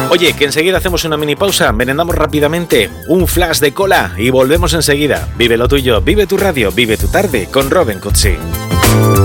Oye, que enseguida hacemos una mini pausa, merendamos rápidamente, un flash de cola y volvemos enseguida. Vive lo tuyo, vive tu radio, vive tu tarde con Robin Cutsi.